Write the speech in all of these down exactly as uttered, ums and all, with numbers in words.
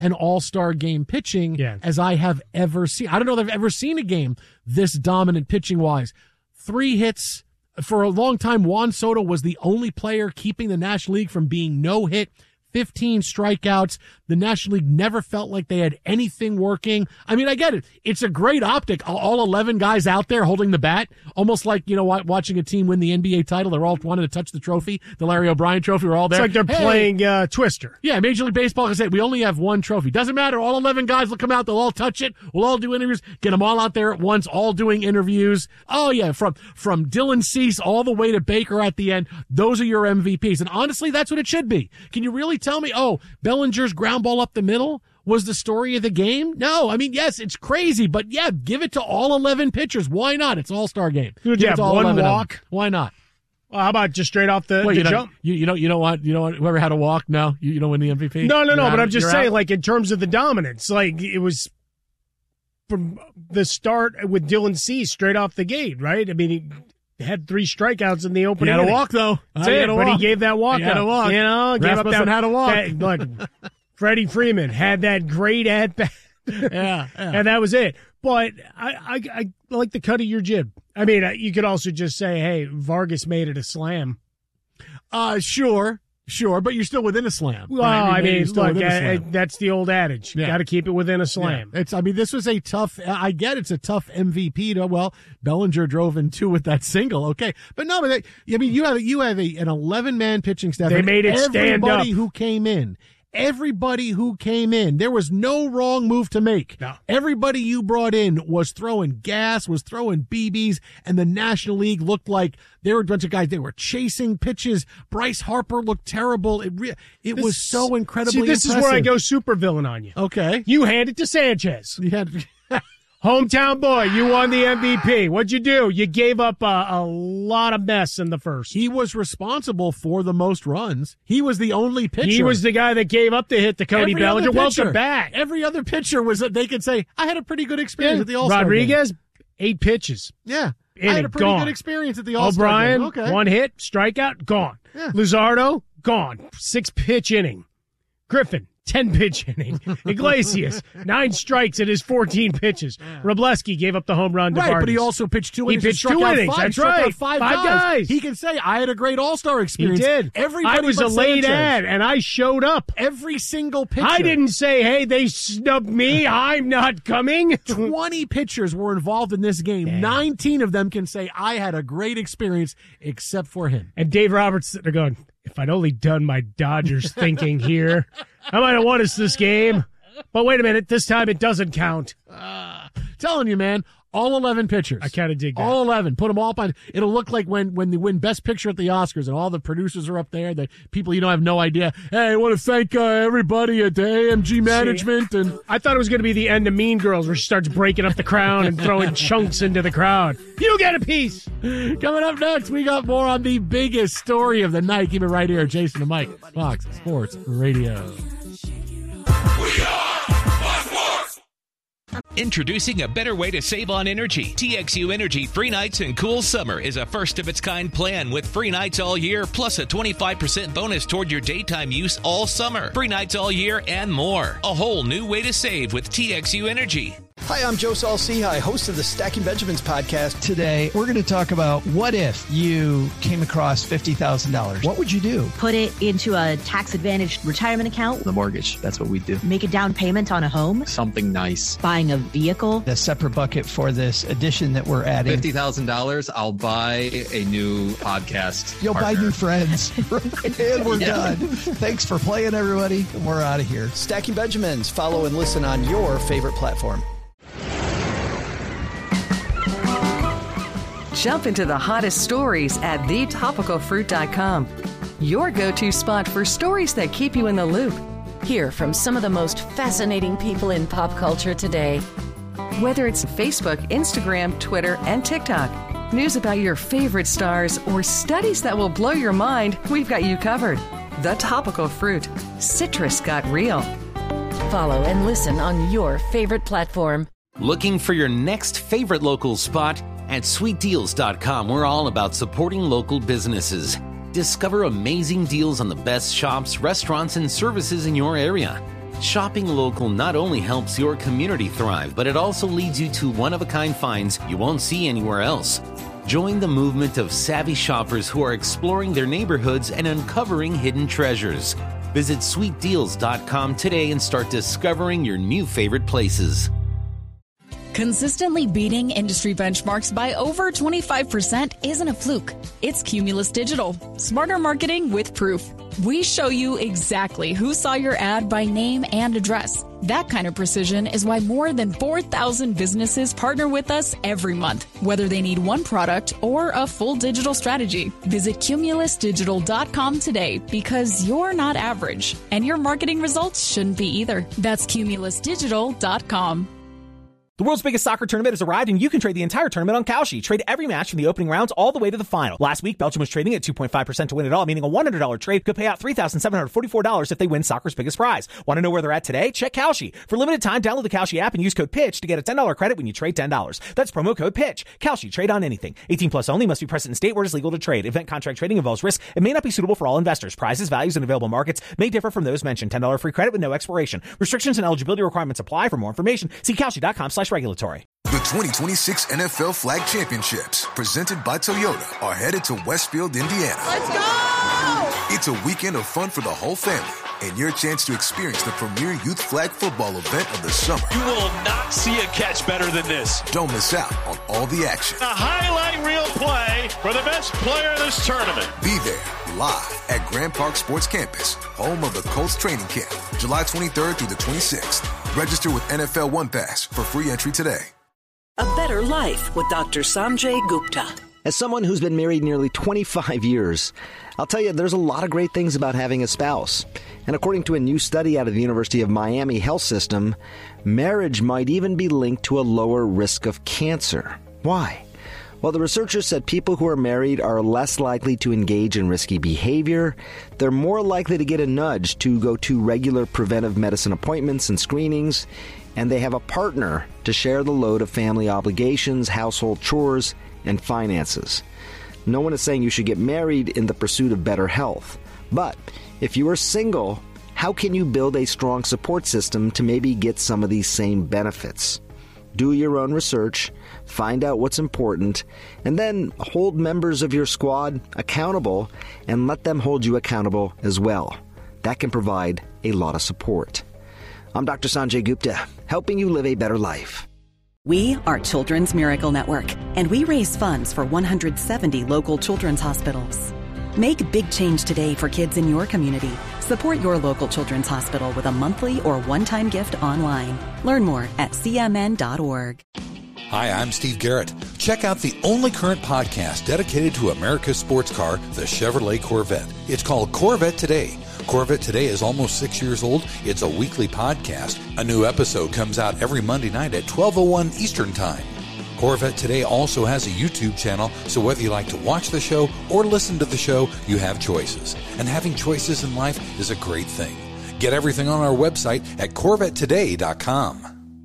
an all-star game pitching yeah. as I have ever seen. I don't know that I've ever seen a game this dominant pitching-wise. Three hits. For a long time, Juan Soto was the only player keeping the National League from being no-hit. fifteen strikeouts. The National League never felt like they had anything working. I mean, I get it. It's a great optic. All eleven guys out there holding the bat, almost like, you know, watching a team win the N B A title. They're all wanting to touch the trophy, the Larry O'Brien trophy. We're all there. It's like they're hey. playing uh, Twister. Yeah, Major League Baseball can say, we only have one trophy. Doesn't matter. All eleven guys will come out. They'll all touch it. We'll all do interviews. Get them all out there at once, all doing interviews. Oh, yeah, from, from Dylan Cease all the way to Baker at the end. Those are your M V Ps. And honestly, that's what it should be. Can you really tell me, oh, Bellinger's ground ball up the middle was the story of the game? No, I mean, yes, it's crazy, but yeah, give it to all eleven pitchers. Why not? It's all-star game. Dude, yeah, one walk. Why not? Well, how about just straight off the, Wait, the you know, jump? You, you know, you know what? You know what? Whoever had a walk, no, you, you don't win the M V P. No, no, no. You're but out. I'm just You're saying, out. like in terms of the dominance, like it was from the start with Dylan Cease straight off the gate, right? I mean, he had three strikeouts in the opening. He had a inning. walk though. That's uh, it. He But walk. he gave that walk. He had up, a walk. You know, gave Rasmussen up that, had a walk. That, look, Freddie Freeman had that great at bat. yeah, yeah, and that was it. But I, I, I like the cut of your jib. I mean, you could also just say, "Hey, Vargas made it a slam." Uh, sure, sure, but you're still within a slam. Well, right? I mean, look, I, I, that's the old adage. Yeah. Got to keep it within a slam. Yeah. It's. I mean, this was a tough. I get it's a tough M V P. To well, Bellinger drove in two with that single. Okay, but no, but they, I mean, you have you have a, an eleven man pitching staff. They made it stand up. Everybody who came in. Everybody who came in, there was no wrong move to make. No. Everybody you brought in was throwing gas, was throwing B Bs, and the National League looked like they were a bunch of guys. They were chasing pitches. Bryce Harper looked terrible. It re- it This- was so incredibly See, this impressive. is where I go supervillain on you. Okay. You hand it to Sanchez. You had Hometown boy, you won the M V P. What'd you do? You gave up a, a lot of mess in the first. He was responsible for the most runs. He was the only pitcher. He was the guy that gave up the hit to Cody Every Bellinger. other pitcher- Welcome back. Every other pitcher was that they could say, I had a pretty good experience Yeah. at the All-Star Rodriguez, game. eight pitches. Yeah. I Inning, had a pretty gone. good experience at the All-Star O'Brien, game. Okay. one hit, strikeout, gone. Yeah. Luzardo, gone. Six pitch inning. Griffin, ten pitch inning. Iglesias, nine strikes at his fourteen pitches. Yeah. Robleski gave up the home run to Right, Vargas. but he also pitched two He innings. and pitched struck two out innings, Five, that's struck right. out five, Five guys. guys. He can say, I had a great All-Star He experience. did. Everybody I was but a late Sanchez. ad, and I showed up. Every single pitcher. I didn't say, hey, they snubbed me. I'm not coming. twenty pitchers were involved in this game. Damn. nineteen of them can say, I had a great experience, except for him. And Dave Roberts, they're going, if I'd only done my Dodgers thinking here, I might have won us this game. But wait a minute, this time it doesn't count. Uh, telling you, man, all eleven pitchers. I kind of dig that. All eleven. Put them all up on. It'll look like when, when they win Best Picture at the Oscars and all the producers are up there, the people you don't have no idea. Hey, I want to thank uh, everybody at A M G Management. And I thought it was going to be the end of Mean Girls where she starts breaking up the crown and throwing chunks into the crowd. You get a piece. Coming up next, we got more on the biggest story of the night. Keep it right here. Jason and Mike, Fox Sports Radio. We are Fox Sports. Introducing a better way to save on energy. T X U Energy Free Nights and Cool Summer is a first-of-its-kind plan with free nights all year, plus a twenty-five percent bonus toward your daytime use all summer. Free nights all year and more. A whole new way to save with T X U Energy. Hi, I'm Joe Saul-Sehy, host of the Stacking Benjamins podcast. Today, we're going to talk about what if you came across fifty thousand dollars? What would you do? Put it into a tax-advantaged retirement account. The mortgage, that's what we do. Make a down payment on a home. Something nice. Buying a vehicle. A separate bucket for this addition that we're adding. fifty thousand dollars, I'll buy a new podcast You'll partner. buy new friends. And we're Yeah. done. Thanks for playing, everybody. And we're out of here. Stacking Benjamins. Follow and listen on your favorite platform. Jump into the hottest stories at the topical fruit dot com. Your go-to spot for stories that keep you in the loop. Hear from some of the most fascinating people in pop culture today. Whether it's Facebook, Instagram, Twitter, and TikTok, news about your favorite stars, or studies that will blow your mind, we've got you covered. The Topical Fruit. Citrus got real. Follow and listen on your favorite platform. Looking for your next favorite local spot? At sweet deals dot com, we're all about supporting local businesses. Discover amazing deals on the best shops, restaurants, and services in your area. Shopping local not only helps your community thrive, but it also leads you to one-of-a-kind finds you won't see anywhere else. Join the movement of savvy shoppers who are exploring their neighborhoods and uncovering hidden treasures. Visit sweet deals dot com today and start discovering your new favorite places. Consistently beating industry benchmarks by over twenty-five percent isn't a fluke. It's Cumulus Digital. Smarter marketing with proof. We show you exactly who saw your ad by name and address. That kind of precision is why more than four thousand businesses partner with us every month, whether they need one product or a full digital strategy. Visit Cumulus Digital dot com today because you're not average, and your marketing results shouldn't be either. That's Cumulus Digital dot com. The world's biggest soccer tournament has arrived, and you can trade the entire tournament on Kalshi. Trade every match from the opening rounds all the way to the final. Last week, Belgium was trading at two point five percent to win it all, meaning a one hundred dollars trade could pay out three thousand seven hundred forty-four dollars if they win soccer's biggest prize. Want to know where they're at today? Check Kalshi. For limited time, download the Kalshi app and use code PITCH to get a ten dollars credit when you trade ten dollars. That's promo code PITCH. Kalshi. Trade on anything. eighteen plus only. Must be present in state where it is legal to trade. Event contract trading involves risk and may not be suitable for all investors. Prizes, values, and available markets may differ from those mentioned. ten dollars free credit with no expiration. Restrictions and eligibility requirements apply. For more information, see Kalshi dot com slash regulatory. The twenty twenty-six N F L Flag Championships, presented by Toyota, are headed to Westfield, Indiana. Let's go! It's a weekend of fun for the whole family and your chance to experience the premier youth flag football event of the summer. You will not see a catch better than this. Don't miss out on all the action. A highlight reel play for the best player of this tournament. Be there live at Grand Park Sports Campus, home of the Colts training camp, July twenty-third through the twenty-sixth. Register with N F L One Pass for free entry today. A better life with Doctor Sanjay Gupta. As someone who's been married nearly twenty-five years, I'll tell you there's a lot of great things about having a spouse. And according to a new study out of the University of Miami Health System, marriage might even be linked to a lower risk of cancer. Why? Well, the researchers said people who are married are less likely to engage in risky behavior. They're more likely to get a nudge to go to regular preventive medicine appointments and screenings. And they have a partner to share the load of family obligations, household chores, and finances. No one is saying you should get married in the pursuit of better health. But if you are single, how can you build a strong support system to maybe get some of these same benefits? Do your own research, find out what's important, and then hold members of your squad accountable and let them hold you accountable as well. That can provide a lot of support. I'm Doctor Sanjay Gupta, helping you live a better life. We are Children's Miracle Network, and we raise funds for one hundred seventy local children's hospitals. Make a big change today for kids in your community. Support your local children's hospital with a monthly or one-time gift online. Learn more at c m n dot org. Hi, I'm Steve Garrett. Check out the only current podcast dedicated to America's sports car, the Chevrolet Corvette. It's called Corvette Today. Corvette Today is almost six years old. It's a weekly podcast. A new episode comes out every Monday night at twelve oh one Eastern Time. Corvette Today also has a YouTube channel, so whether you like to watch the show or listen to the show, you have choices. And having choices in life is a great thing. Get everything on our website at corvette today dot com.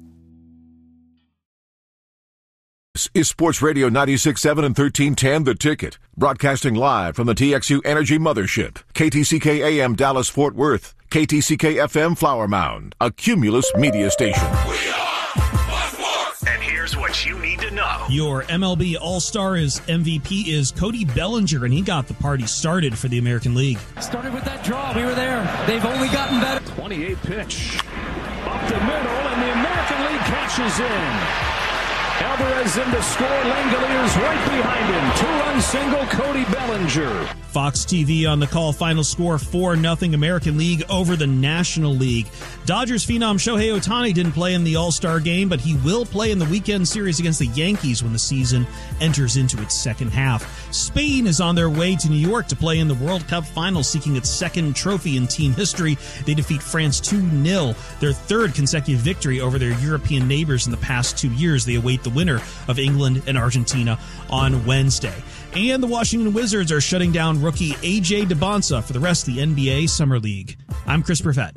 This is Sports Radio ninety-six point seven and thirteen ten The Ticket, broadcasting live from the T X U Energy Mothership, K T C K A M Dallas Fort Worth, K T C K F M Flower Mound, a Cumulus media station. We are Fox Sports. And here's what you need to know. Your M L B All-Star is M V P is Cody Bellinger, and he got the party started for the American League. Started with that draw. We were there. They've only gotten better. twenty-eight pitch. Up the middle, and the American League catches in. Alvarez in to score. Langoliers right behind him. Two-run single, Cody Bellinger. Fox T V on the call. Final score four nothing American League over the National League. Dodgers phenom Shohei Ohtani didn't play in the All-Star game, but he will play in the weekend series against the Yankees when the season enters into its second half. Spain is on their way to New York to play in the World Cup final, seeking its second trophy in team history. They defeat France two nil, their third consecutive victory over their European neighbors in the past two years. They await the winner of England and Argentina on Wednesday. And the Washington Wizards are shutting down rookie A J DeBonsa for the rest of the N B A Summer League. I'm Chris Perfett.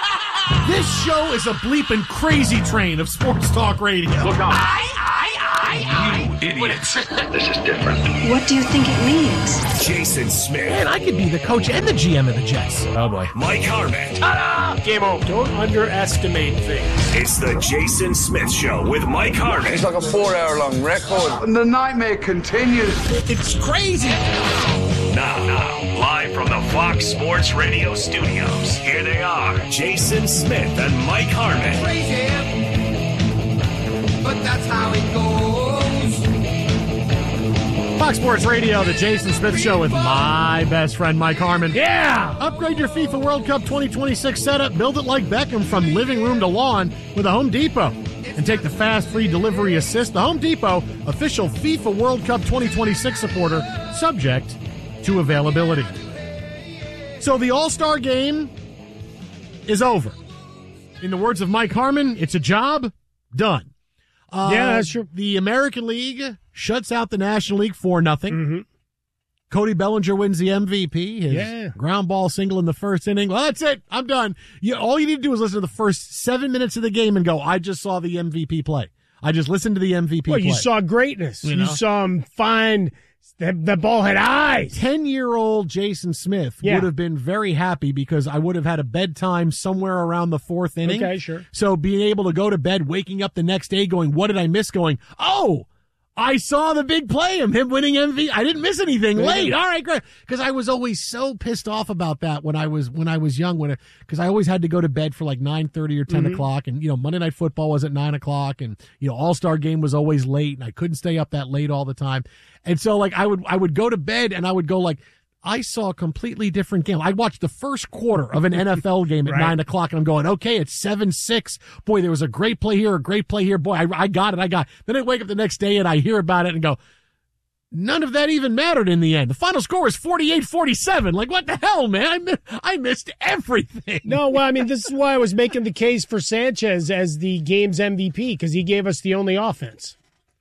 This show is a bleeping crazy train of sports talk radio. Look out. I, I, I. I, I. You idiots. This is different. What do you think it means? Jason Smith. Man, I could be the coach and the G M of the Jets. Oh, boy. Mike Harmon. Ta-da! Game over. Don't underestimate things. It's the Jason Smith Show with Mike Harmon. It's like a four-hour-long record. And the nightmare continues. It's crazy. Now, now, live from the Fox Sports Radio studios, here they are, Jason Smith and Mike Harmon. Crazy, but that's how it goes. Fox Sports Radio, the Jason Smith Show with my best friend, Mike Harmon. Yeah! Upgrade your FIFA World Cup twenty twenty-six setup. Build it like Beckham from living room to lawn with a Home Depot. And take the fast, free delivery assist. The Home Depot, official FIFA World Cup twenty twenty-six supporter, subject to availability. So the All-Star game is over. In the words of Mike Harmon, it's a job done. Uh, yeah, that's true. The American League shuts out the National League for nothing. Mm-hmm. Cody Bellinger wins the M V P. His yeah. ground ball single in the first inning. Well, that's it. I'm done. You, all you need to do is listen to the first seven minutes of the game and go, I just saw the M V P play. I just listened to the M V P well, play. You saw greatness. You You, know? saw him find that the ball had eyes. ten-year-old Jason Smith Yeah. would have been very happy because I would have had a bedtime somewhere around the fourth inning. Okay, sure. So being able to go to bed, waking up the next day going, what did I miss? Going, oh, I saw the big play of him winning M V P. I didn't miss anything late. All right, great. Because I was always so pissed off about that when I was when I was young. When because I always had to go to bed for like nine thirty or ten Mhm. o'clock, and you know Monday Night Football was at nine o'clock, and you know All Star Game was always late, and I couldn't stay up that late all the time. And so like I would I would go to bed and I would go like, I saw a completely different game. I watched the first quarter of an N F L game at Right. nine o'clock, and I'm going, okay, it's seven six. Boy, there was a great play here, a great play here. Boy, I, I got it, I got it. Then I wake up the next day and I hear about it and go, none of that even mattered in the end. The final score was forty-eight forty-seven. Like, what the hell, man? I, mi- I missed everything. No, well, I mean, this is why I was making the case for Sanchez as the game's M V P, because he gave us the only offense.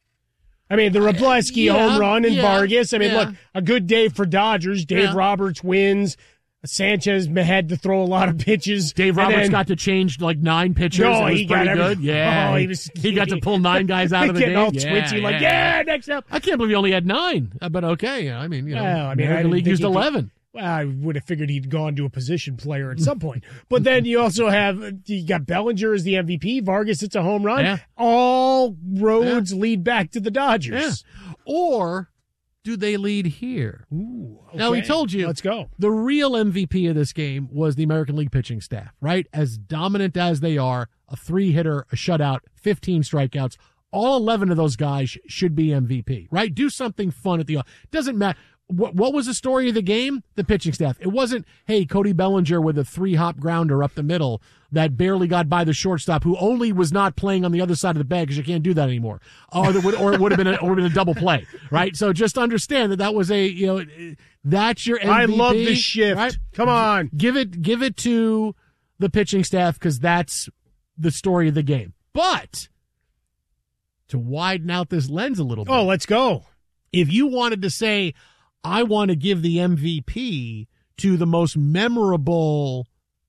I mean, the Robleski yeah, home run and yeah, Vargas. I mean, yeah. look, a good day for Dodgers. Dave Yeah. Roberts wins. Sanchez had to throw a lot of pitches. Dave And Roberts then- got to change like nine pitchers. No, it was he got pretty every- good. Yeah. Oh, he was- he got to pull nine guys out of the Getting game. all yeah, twitchy, like, yeah, next up. I can't believe he only had nine. Uh, But okay, I mean, you know, Well, I mean, I American didn't League think used he could- eleven. Well, I would have figured he'd gone to a position player at some point. But then you also have, you got Bellinger as the M V P. Vargas, it's a home run. Yeah. All roads lead back to the Dodgers. Yeah. Or do they lead here? Ooh, okay. Now, he told you. Let's go. The real M V P of this game was the American League pitching staff, right? As dominant as they are, a three-hitter, a shutout, fifteen strikeouts. All eleven of those guys should be M V P, right? Do something fun at the – doesn't matter. What, what was the story of the game? The pitching staff. It wasn't, hey, Cody Bellinger with a three-hop grounder up the middle that barely got by the shortstop, who only was not playing on the other side of the bag because you can't do that anymore. Or, there would, or it would have been a, or been a double play, right? So just understand that that was a, you know, that's your M V P. I love the shift. Right? Come on. Give it, give it to the pitching staff because that's the story of the game. But to widen out this lens a little bit. Oh, let's go. If you wanted to say, I want to give the M V P to the most memorable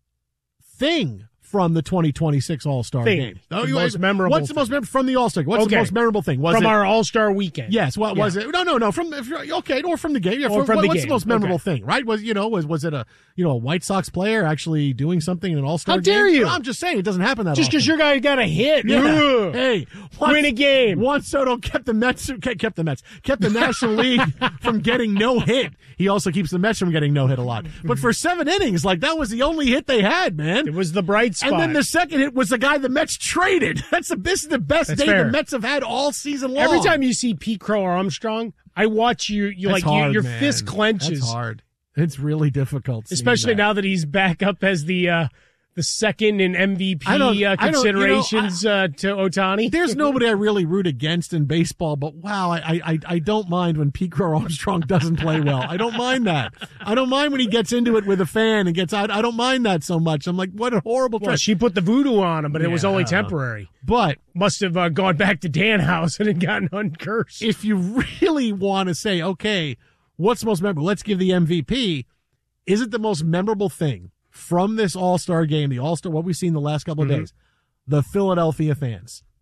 thing from the twenty twenty-six All-Star Thing. game. The most memorable What's the most memorable from the All-Star game? What's Okay. the most memorable thing? Was From it, our All-Star weekend. Yes, what Yeah. was it? No, no, no. From if you're, okay, or from the game. Yeah, Or from, from what- the what's game. the most memorable Okay. thing? Right? Was you know was was it a you know a White Sox player actually doing something in an All-Star How game? dare you? Well, I'm just saying it doesn't happen that Just often. because your guy got a hit. Yeah. Ugh. Hey, Win a game. Juan Soto kept the Mets, kept the Mets, kept the National League from getting no hit. He also keeps the Mets from getting no hit a lot. But for seven innings, like that was the only hit they had, man. It was the bright spot. And then the second hit was the guy the Mets traded. That's the this is the best That's day fair. the Mets have had all season long. Every time you see Pete Crow or Armstrong, I watch you. You That's like hard, you, your man. fist clenches. That's hard. It's really difficult, seeing Especially that. now that he's back up as the uh, the second in M V P I don't- uh, I don't- you know, considerations uh, to Ohtani. There's nobody I really root against in baseball, but wow, I, I I don't mind when Pete Crow Armstrong doesn't play well. I don't mind that. I don't mind when he gets into it with a fan and gets out. I don't mind that so much. I'm like, what a horrible Well, try. she put the voodoo on him, but it was only Yeah. temporary. But Must have uh, gone back to Danhausen and gotten uncursed. if you really want to say, okay, what's most memorable? Let's give the M V P. Is it the most memorable thing from this All-Star game, the All-Star, what we've seen the last couple of Mhm. days? The Philadelphia fans.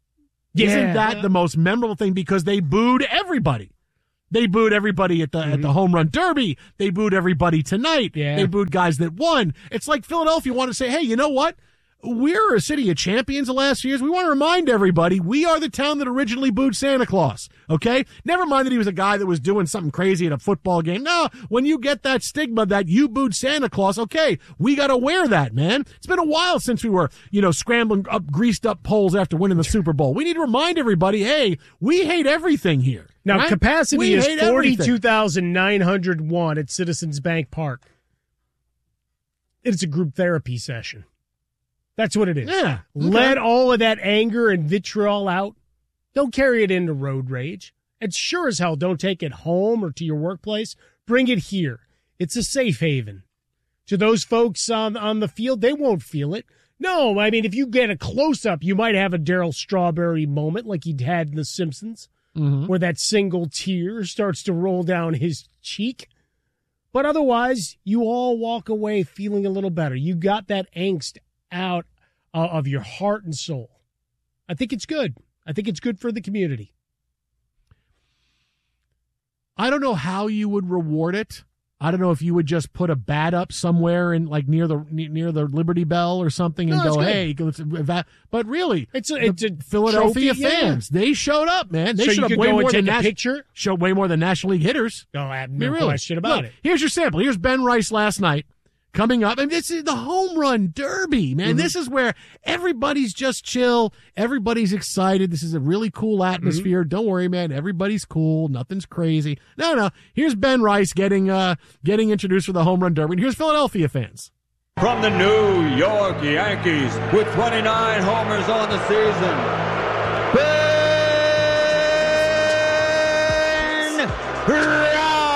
Yeah. Isn't that the most memorable thing? Because they booed everybody. They booed everybody at the mm-hmm. at the home run derby. They booed everybody tonight. Yeah. They booed guys that won. It's like Philadelphia want to say, hey, you know what? We're a city of champions the last few years. We want to remind everybody we are the town that originally booed Santa Claus, okay? Never mind that he was a guy that was doing something crazy at a football game. No, when you get that stigma that you booed Santa Claus, okay, we got to wear that, man. It's been a while since we were, you know, scrambling up greased up poles after winning the Super Bowl. We need to remind everybody, hey, we hate everything here. Now, right? capacity we is forty-two thousand nine hundred one at Citizens Bank Park. It's a group therapy session. That's what it is. Yeah. Okay. Let all of that anger and vitriol out. Don't carry it into road rage. And sure as hell, don't take it home or to your workplace. Bring it here. It's a safe haven. To those folks on, on the field, they won't feel it. No, I mean, if you get a close-up, you might have a Darryl Strawberry moment like he'd had in The Simpsons, mm-hmm. where that single tear starts to roll down his cheek. But otherwise, you all walk away feeling a little better. You got that angst out uh, of your heart and soul. I think it's good. I think it's good for the community. I don't know how you would reward it. I don't know if you would just put a bat up somewhere in like near the near the Liberty Bell or something and no, go, hey, let's, but really, it's a, it's a Philadelphia trophy, fans. Yeah. They showed up, man. They so showed you up could way go more and than take a Nas- picture. Showed way more than National League hitters. No, I have I mean, no really. question about Look, it. Here's your sample. Here's Ben Rice last night. Coming up, and this is the home run derby, man. Mm-hmm. This is where everybody's just chill. Everybody's excited. This is a really cool atmosphere. Mm-hmm. Don't worry, man. Everybody's cool. Nothing's crazy. No, no. Here's Ben Rice getting uh getting introduced for the home run derby. And here's Philadelphia fans. From the New York Yankees with twenty-nine homers on the season, Ben Rice.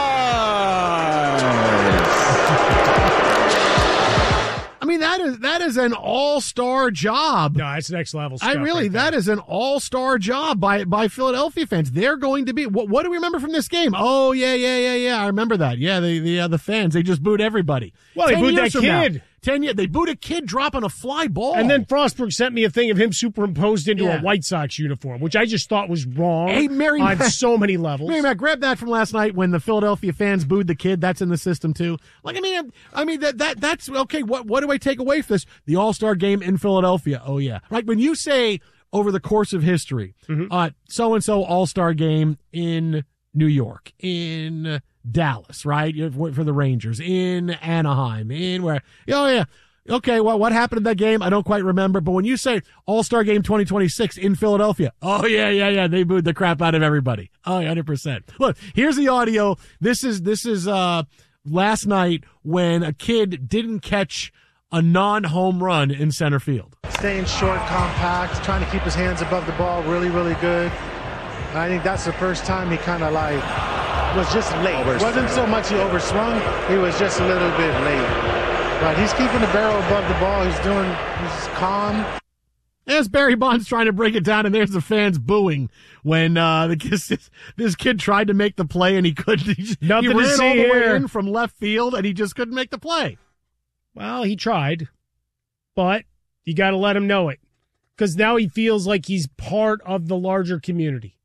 I mean, that is that is an all-star job. No, it's next level stuff. I really, right that is an all-star job by by Philadelphia fans. They're going to be. What, what do we remember from this game? Oh yeah, yeah, yeah, yeah. I remember that. Yeah, the the uh, the fans. They just booed everybody. Well, they booed that kid. Now, Ten years. They booed a kid dropping a fly ball. And then Frostbrook sent me a thing of him superimposed into Yeah. a White Sox uniform, which I just thought was wrong Hey, Mary on Mac- so many levels. Mary Mac, grab that from last night when the Philadelphia fans booed the kid. That's in the system too. Like, I mean, I mean that that that's okay. What what do I take away from this? The All-Star game in Philadelphia. Oh yeah. Like when you say over the course of history, Mm-hmm. uh, so and so All-Star game in New York, in Dallas, right? For the Rangers, in Anaheim, in where? Oh yeah. Okay, well, what happened in that game? I don't quite remember. But when you say All-Star Game twenty twenty-six in Philadelphia, oh, yeah, yeah, yeah, they booed the crap out of everybody. Oh, one hundred percent. Look, here's the audio. This is this is uh last night when a kid didn't catch a non-home run in center field. Staying short, compact, trying to keep his hands above the ball really, really good. And I think that's the first time he kind of like was just late. It wasn't so much he overswung, he was just a little bit late. But he's keeping the barrel above the ball. He's doing, he's calm. There's Barry Bonds trying to break it down, and there's the fans booing when uh, the this, this kid tried to make the play and he couldn't. He, just, Nothing he to ran see all the here. way in from left field, and he just couldn't make the play. Well, he tried, but you got to let him know it because now he feels like he's part of the larger community.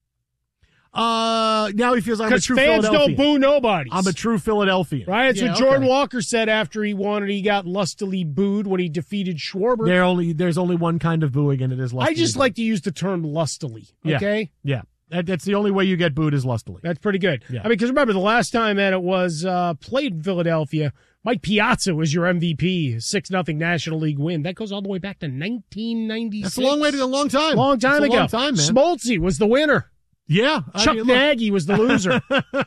Uh, now he feels like I'm a Because true fans Philadelphian. don't boo nobody. I'm a true Philadelphian. Right? That's Yeah, what Jordan okay. Walker said after he won and he got lustily booed when he defeated Schwarber. There only there's only one kind of booing, and it is lustily. I just booed. like to use the term lustily, Yeah. okay? Yeah, that, that's the only way you get booed is lustily. That's pretty good. Yeah. I mean, because remember, the last time that it was uh, played in Philadelphia, Mike Piazza was your M V P, six nothing National League win. That goes all the way back to nineteen ninety-six. That's a long way to a long time. Long time That's a ago. long time, man. Smoltzy was the winner. Yeah, I Chuck mean, look- Nagy was the loser.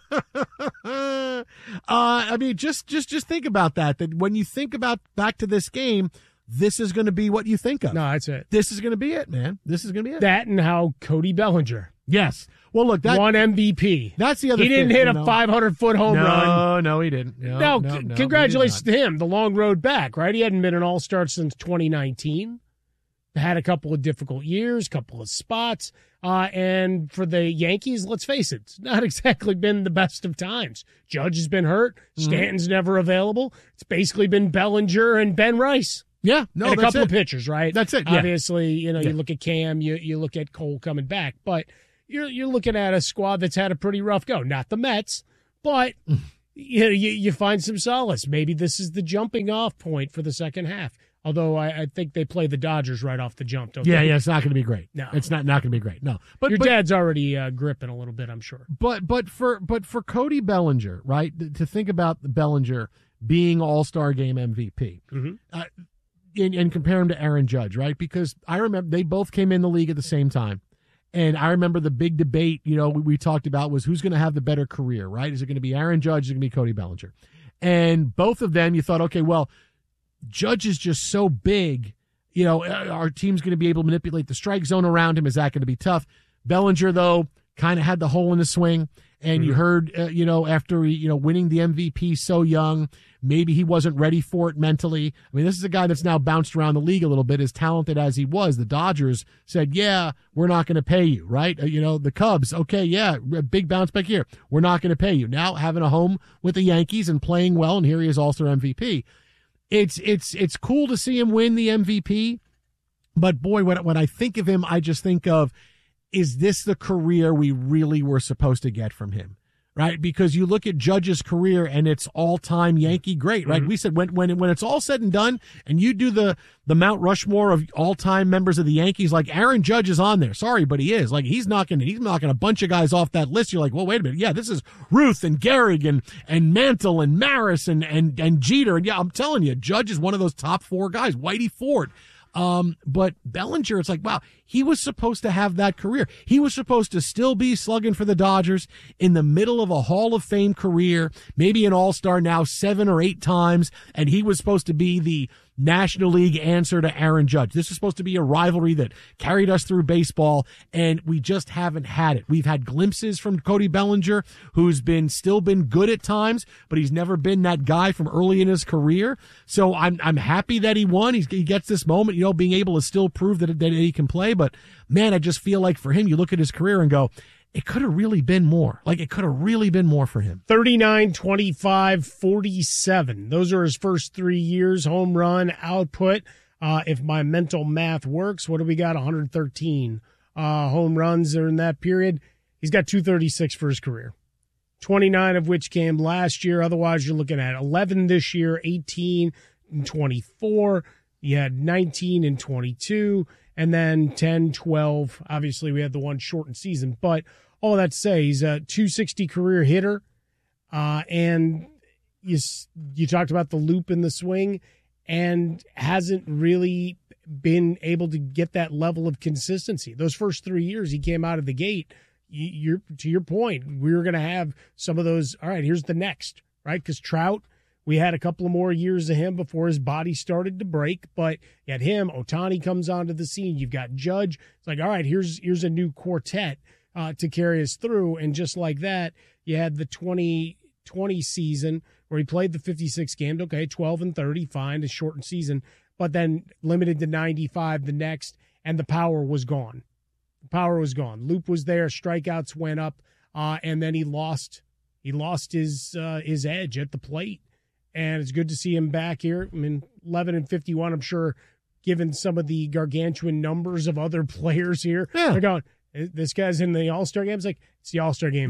uh, I mean, just just just think about that. That when you think about back to this game, this is going to be what you think of. No, that's it. This is going to be it, man. This is going to be it. That and how Cody Bellinger. Yes. Well, look, that One M V P. That's the other He didn't thing, hit you a know. five hundred foot home no, run. No, no, he didn't. No, Now, no, c- no, congratulations he did to him. The long road back, right? He hadn't been an all-star since twenty nineteen. Had a couple of difficult years, couple of spots. Uh, and for the Yankees, let's face it, it's not exactly been the best of times. Judge has been hurt. Mhm. Stanton's never available. It's basically been Bellinger and Ben Rice. Yeah, no, and a that's couple it. of pitchers, right? That's it. Yeah. Obviously, you know, Yeah. you look at Cam, you you look at Cole coming back, but you're you're looking at a squad that's had a pretty rough go. Not the Mets, but you know, you you find some solace. Maybe this is the jumping off point for the second half. Although I, I think they play the Dodgers right off the jump. Don't Yeah, they? yeah, it's not going to be great. No. It's not not going to be great. No, but Your but, dad's already uh, gripping a little bit, I'm sure. But but for but for Cody Bellinger, right? th- To think about the Bellinger being All-Star Game M V P, Mm-hmm. uh, and, and compare him to Aaron Judge, right? Because I remember they both came in the league at the same time. And I remember the big debate, you know, we, we talked about was who's going to have the better career, right? Is it going to be Aaron Judge? Is it going to be Cody Bellinger? And both of them, you thought, okay, well, Judge is just so big, you know, our team's going to be able to manipulate the strike zone around him. Is that going to be tough? Bellinger, though, kind of had the hole in the swing. And you heard, uh, you know, after, you know, winning the M V P so young, maybe he wasn't ready for it mentally. I mean, this is a guy that's now bounced around the league a little bit, as talented as he was. The Dodgers said, yeah, we're not going to pay you, right? Uh, you know, the Cubs, okay, yeah, a big bounce back here. We're not going to pay you. Now having a home with the Yankees and playing well, and here he is All-Star M V P. It's, it's, it's cool to see him win the M V P. But boy, when, when I think of him, I just think of, is this the career we really were supposed to get from him? Right? Because you look at Judge's career and it's all-time Yankee great, right? Mm-hmm. We said when, when, when it's all said and done and you do the, the Mount Rushmore of all-time members of the Yankees, like Aaron Judge is on there. Sorry, but he is. Like he's knocking, he's knocking a bunch of guys off that list. You're like, well, wait a minute. Yeah, this is Ruth and Gehrig and, and Mantle and Maris and, and, and Jeter. And yeah, I'm telling you, Judge is one of those top four guys, Whitey Ford. Um, but Bellinger, it's like, wow, he was supposed to have that career. He was supposed to still be slugging for the Dodgers in the middle of a Hall of Fame career, maybe an All-Star now seven or eight times, and he was supposed to be the National League answer to Aaron Judge. This is supposed to be a rivalry that carried us through baseball, and we just haven't had it. We've had glimpses from Cody Bellinger, who's been still been good at times, but he's never been that guy from early in his career. So I'm I'm happy that he won. He's, he gets this moment, you know, being able to still prove that, that he can play. But man, I just feel like for him, you look at his career and go, it could have really been more. Like, it could have really been more for him. thirty-nine, twenty-five, forty-seven. Those are his first three years. Home run output. Uh, if my mental math works, what do we got? one hundred thirteen uh, home runs during that period. He's got two thirty-six for his career, twenty-nine of which came last year. Otherwise, you're looking at eleven this year, eighteen and twenty-four. You had nineteen and twenty-two. And then ten, twelve. Obviously, we had the one shortened season. But all that to say, he's a two sixty career hitter. Uh, and you, you talked about the loop in the swing and hasn't really been able to get that level of consistency. Those first three years he came out of the gate, you, you're, to your point, we were going to have some of those, all right, here's the next, right? Because Trout, we had a couple of more years of him before his body started to break, but you had him. Ohtani comes onto the scene. You've got Judge. It's like, all right, here's here's a new quartet uh, to carry us through. And just like that, you had the twenty twenty season where he played the fifty-six games. Okay, twelve and thirty, fine, a shortened season, but then limited to ninety-five the next, and the power was gone. The power was gone. Loop was there. Strikeouts went up, uh, and then he lost. He lost his uh, his edge at the plate. And it's good to see him back here. I mean, eleven and fifty-one, I'm sure, given some of the gargantuan numbers of other players here, yeah. They're going, this guy's in the All-Star game. It's like, it's the All-Star game.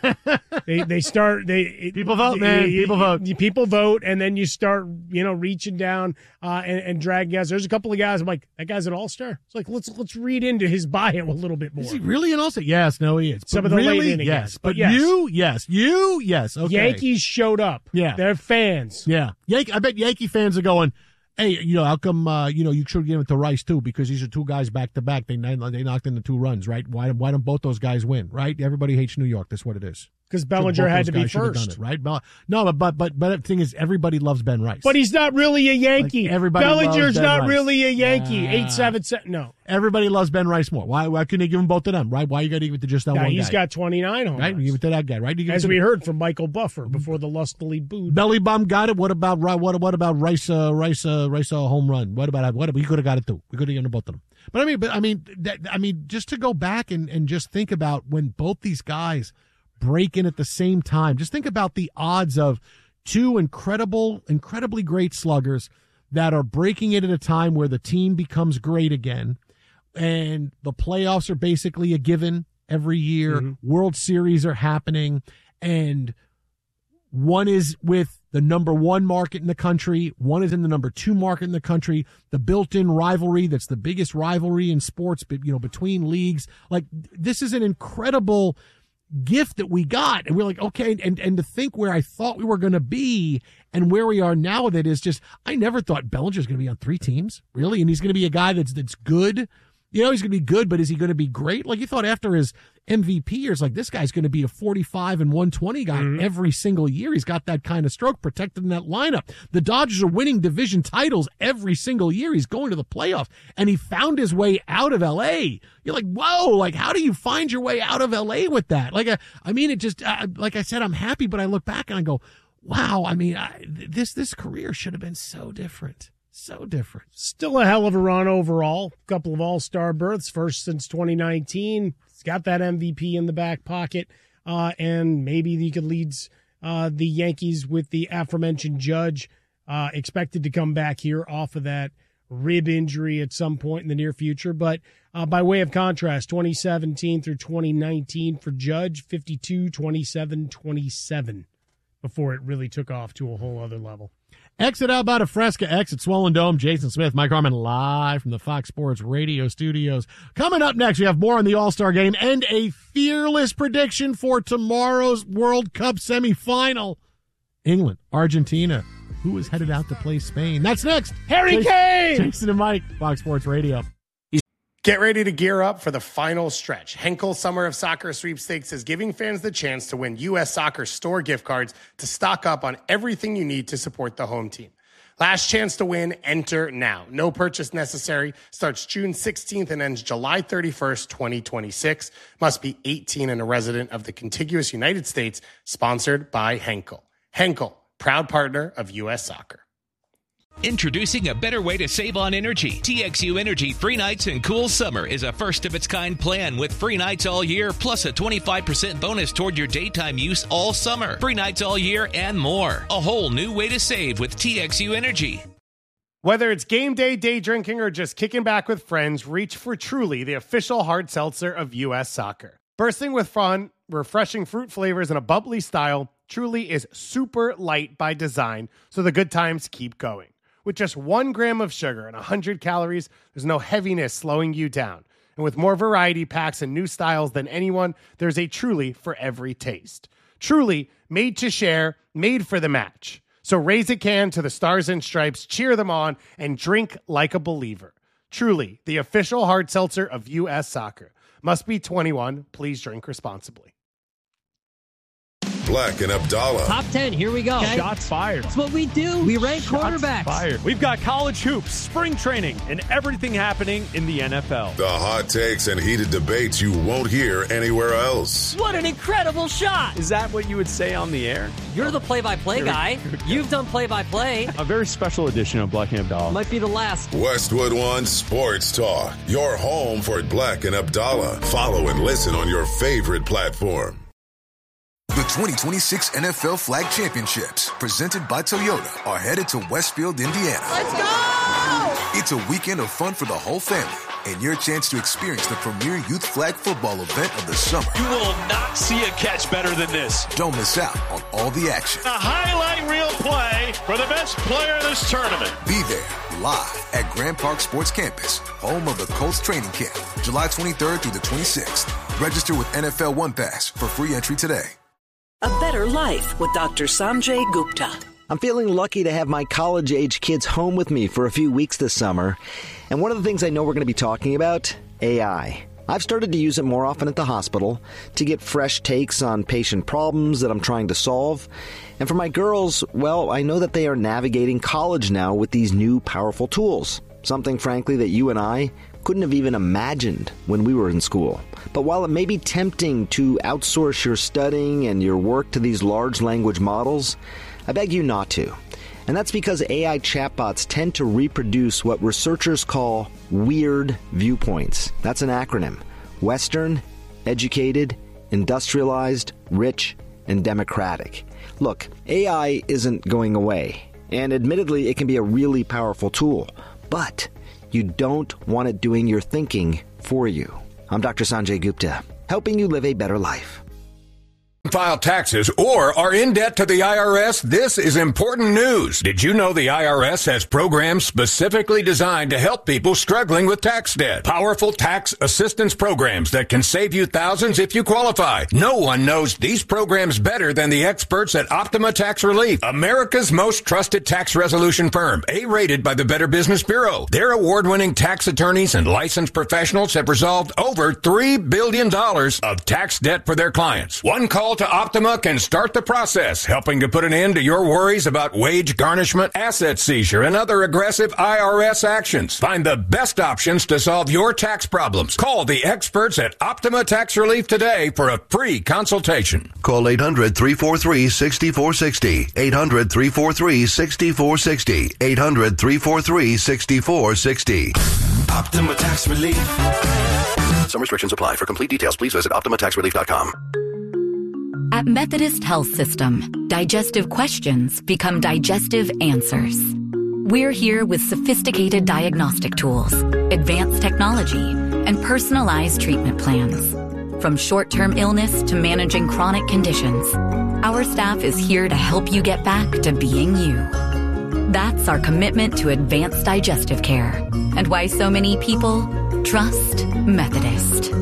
they they start they people vote, man. You, people vote. You, people vote, and then you start, you know, reaching down uh, and, and dragging guys. There's a couple of guys. I'm like, that guy's an All-Star. It's like, let's let's read into his bio a little bit more. Is he really an All-Star? Yes, no, he is. Some but of the really, late inning yes, guys. but, but yes. you, yes, you, yes. Okay. Yankees showed up. Yeah, they're fans. Yeah, Yankee. I bet Yankee fans are going, hey, you know, how come, uh, you know, you should give it to Rice, too, because these are two guys back-to-back. They they knocked in the two runs, right? Why, why don't both those guys win, right? Everybody hates New York. That's what it is. Because Bellinger had to be first. It, right? No, but, but but but the thing is, everybody loves Ben Rice. But he's not really a Yankee. Like everybody Bellinger's loves Ben not Rice. really a Yankee. Yeah. Eight, seven, seven. No. Everybody loves Ben Rice more. Why Why couldn't they give them both to them, right? Why you got to give it to just that now, one he's guy? He's got twenty-nine home Right? runs. You give it to that guy, right? You give As it to we the, heard from Michael Buffer before the lustily booed. Belly Bum got it. What about what what about Rice? Uh, Rice? Uh, Rice? Uh, home run. What about what? We could have got it too. We could have given both of them. But I mean, but I mean, that, I mean, just to go back and and just think about when both these guys break in at the same time. Just think about the odds of two incredible, incredibly great sluggers that are breaking it at a time where the team becomes great again, and the playoffs are basically a given every year. Mm-hmm. World Series are happening, and one is with the number one market in the country. One is in the number two market in the country. The built-in rivalry that's the biggest rivalry in sports, you know, between leagues. Like, this is an incredible gift that we got. And we're like, okay, and, and to think where I thought we were going to be and where we are now with it is just, I never thought Bellinger's going to be on three teams, really. And he's going to be a guy that's that's good. You know, he's going to be good, but is he going to be great? Like, you thought after his M V P years, like, this guy's going to be a forty-five and one twenty guy mm-hmm. every single year. He's got that kind of stroke protected in that lineup. The Dodgers are winning division titles every single year. He's going to the playoffs, and he found his way out of L A. You're like, whoa, like, how do you find your way out of L A with that? Like, I, I mean, it just, uh, like I said, I'm happy, but I look back and I go, wow, I mean, I, this, this career should have been so different. So different. Still a hell of a run overall. A couple of all-star berths, first since twenty nineteen. He's got that M V P in the back pocket. Uh, and maybe he could lead uh, the Yankees with the aforementioned Judge, uh, expected to come back here off of that rib injury at some point in the near future. But uh, by way of contrast, twenty seventeen through twenty nineteen for Judge, fifty-two, twenty-seven, twenty-seven, before it really took off to a whole other level. Exit out by the Fresca, exit Swollen Dome. Jason Smith, Mike Harmon, live from the Fox Sports Radio studios. Coming up next, we have more on the All-Star Game and a fearless prediction for tomorrow's World Cup semifinal. England, Argentina. Who is headed out to play Spain? That's next. Harry Jason, Kane! Jason and Mike, Fox Sports Radio. Get ready to gear up for the final stretch. Henkel Summer of Soccer Sweepstakes is giving fans the chance to win U S Soccer store gift cards to stock up on everything you need to support the home team. Last chance to win, enter now. No purchase necessary. Starts June sixteenth and ends July thirty-first, twenty twenty-six. Must be eighteen and a resident of the contiguous United States. Sponsored by Henkel. Henkel, proud partner of U S Soccer. Introducing a better way to save on energy. T X U Energy Free Nights and Cool Summer is a first-of-its-kind plan with free nights all year, plus a twenty-five percent bonus toward your daytime use all summer. Free nights all year and more. A whole new way to save with T X U Energy. Whether it's game day, day drinking, or just kicking back with friends, reach for Truly, the official hard seltzer of U S Soccer. Bursting with fun, refreshing fruit flavors, and a bubbly style, Truly is super light by design, so the good times keep going. With just one gram of sugar and one hundred calories, there's no heaviness slowing you down. And with more variety packs and new styles than anyone, there's a Truly for every taste. Truly, made to share, made for the match. So raise a can to the Stars and Stripes, cheer them on, and drink like a believer. Truly, the official hard seltzer of U S Soccer. Must be twenty-one. Please drink responsibly. Black and Abdallah. Top ten, here we go. Okay. Shots fired. That's what we do. We rank Shots quarterbacks. Fired. We've got college hoops, spring training, and everything happening in the N F L. The hot takes and heated debates you won't hear anywhere else. What an incredible shot. Is that what you would say on the air? You're the play-by-play guy. You've done play-by-play. A very special edition of Black and Abdallah. Might be the last. Westwood One Sports Talk. Your home for Black and Abdallah. Follow and listen on your favorite platform. The twenty twenty-six N F L Flag Championships, presented by Toyota, are headed to Westfield, Indiana. Let's go! It's a weekend of fun for the whole family, and your chance to experience the premier youth flag football event of the summer. You will not see a catch better than this. Don't miss out on all the action. A highlight reel play for the best player in this tournament. Be there, live at Grand Park Sports Campus, home of the Colts training camp, July twenty-third through the twenty-sixth. Register with N F L One Pass for free entry today. A better life with Doctor Sanjay Gupta. I'm feeling lucky to have my college-age kids home with me for a few weeks this summer. And one of the things I know we're going to be talking about, A I. I've started to use it more often at the hospital to get fresh takes on patient problems that I'm trying to solve. And for my girls, well, I know that they are navigating college now with these new powerful tools. Something, frankly, that you and I couldn't have even imagined when we were in school. But while it may be tempting to outsource your studying and your work to these large language models, I beg you not to. And that's because A I chatbots tend to reproduce what researchers call weird viewpoints. That's an acronym. Western, educated, industrialized, rich, and democratic. Look, A I isn't going away. And admittedly, it can be a really powerful tool. But you don't want it doing your thinking for you. I'm Doctor Sanjay Gupta, helping you live a better life. File taxes or are in debt to the I R S, this is important news. Did you know the I R S has programs specifically designed to help people struggling with tax debt? Powerful tax assistance programs that can save you thousands if you qualify. No one knows these programs better than the experts at Optima Tax Relief, America's most trusted tax resolution firm, A-rated by the Better Business Bureau. Their award-winning tax attorneys and licensed professionals have resolved over three billion dollars of tax debt for their clients. One call to Optima can start the process, helping to put an end to your worries about wage garnishment, asset seizure, and other aggressive I R S actions. Find the best options to solve your tax problems. Call the experts at Optima Tax Relief today for a free consultation. Call eight hundred, three four three, six four six zero. eight hundred, three four three, six four six zero. eight hundred, three four three, six four six zero. Optima Tax Relief. Some restrictions apply. For complete details, please visit optima tax relief dot com. At Methodist Health System, digestive questions become digestive answers. We're here with sophisticated diagnostic tools, advanced technology, and personalized treatment plans. From short-term illness to managing chronic conditions, our staff is here to help you get back to being you. That's our commitment to advanced digestive care and why so many people trust Methodist.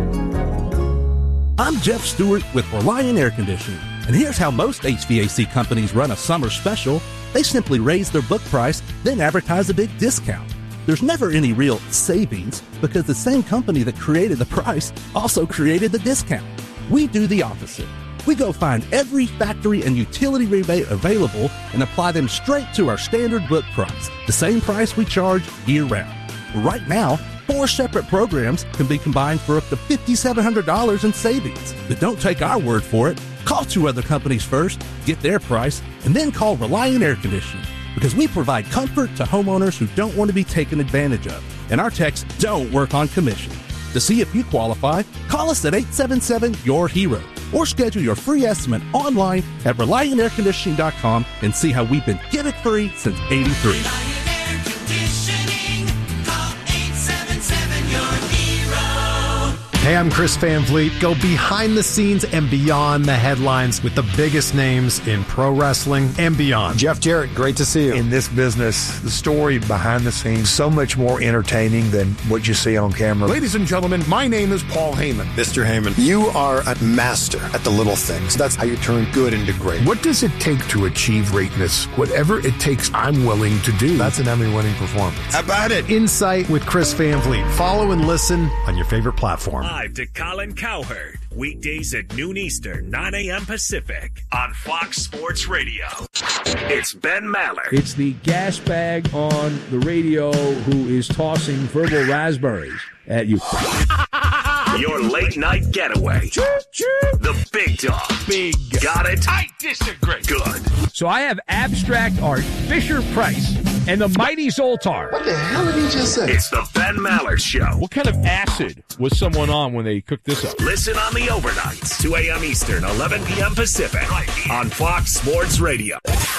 I'm Jeff Stewart with Reliant Air Conditioning, and here's how most H V A C companies run a summer special. They simply raise their book price, then advertise a big discount. There's never any real savings because the same company that created the price also created the discount. We do the opposite. We go find every factory and utility rebate available and apply them straight to our standard book price, the same price we charge year-round. Right now, four separate programs can be combined for up to five thousand seven hundred dollars in savings. But don't take our word for it. Call two other companies first, get their price, and then call Reliant Air Conditioning, because we provide comfort to homeowners who don't want to be taken advantage of, and our techs don't work on commission. To see if you qualify, call us at eight seven seven, Y O U R hero or schedule your free estimate online at reliant air conditioning dot com and see how we've been Give It Free since eighty-three. Hey, I'm Chris Van Vliet. Go behind the scenes and beyond the headlines with the biggest names in pro wrestling and beyond. Jeff Jarrett, great to see you. In this business, the story behind the scenes, so much more entertaining than what you see on camera. Ladies and gentlemen, my name is Paul Heyman. Mister Heyman, you are a master at the little things. That's how you turn good into great. What does it take to achieve greatness? Whatever it takes, I'm willing to do. That's an Emmy-winning performance. How about it? Insight with Chris Van Vliet. Follow and listen on your favorite platform. Live to Colin Cowherd, weekdays at noon Eastern, nine a.m. Pacific, on Fox Sports Radio. It's Ben Maller. It's the gas bag on the radio who is tossing verbal raspberries at you. Your late night getaway. The big dog. Big. Got it? I disagree. Good. So I have abstract art, Fisher Price, and the Mighty Zoltar. What the hell did he just say? It's the Ben Maller Show. What kind of acid was someone on when they cooked this up? Listen on the overnights, two a.m. Eastern, eleven p.m. Pacific, on Fox Sports Radio.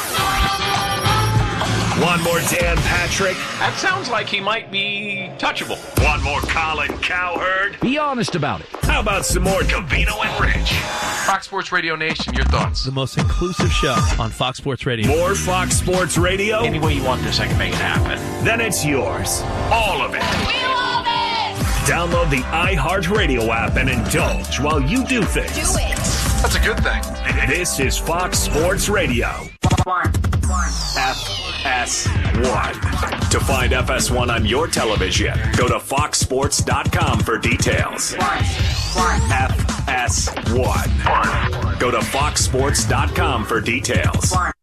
One more Dan Patrick. That sounds like he might be touchable. One more Colin Cowherd. Be honest about it. How about some more Covino and Rich? Fox Sports Radio Nation, your thoughts? The most inclusive show on Fox Sports Radio. More Fox Sports Radio? Any way you want this, I can make it happen. Then it's yours. All of it. We love it! Download the iHeartRadio app and indulge while you do things. Do it. That's a good thing. This is Fox Sports Radio. One. One. F S one. To find F S one on your television, go to fox sports dot com for details. One. One. F S one. One. Go to fox sports dot com for details. One.